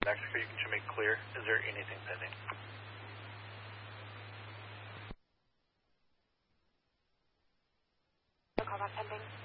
Mexico, you can make clear. Is there anything pending? No call not pending.